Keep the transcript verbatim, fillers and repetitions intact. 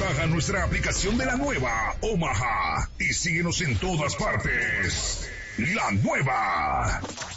Baja nuestra aplicación de la nueva Omaha y síguenos en todas partes. La nueva.